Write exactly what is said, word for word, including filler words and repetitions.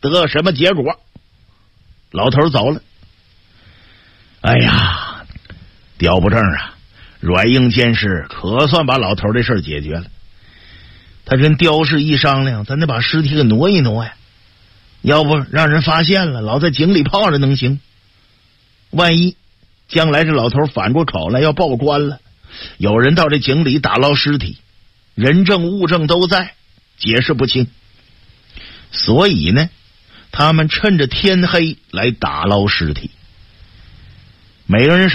得什么结果。老头走了。哎呀，刁不正啊，软硬兼施，可算把老头的事解决了。他跟刁氏一商量，咱得把尸体给挪一挪呀，要不让人发现了，老在井里泡着能行？万一将来这老头反过口来要报官了，有人到这井里打捞尸体，人证物证都在，解释不清。所以呢，他们趁着天黑来打捞尸体，每个人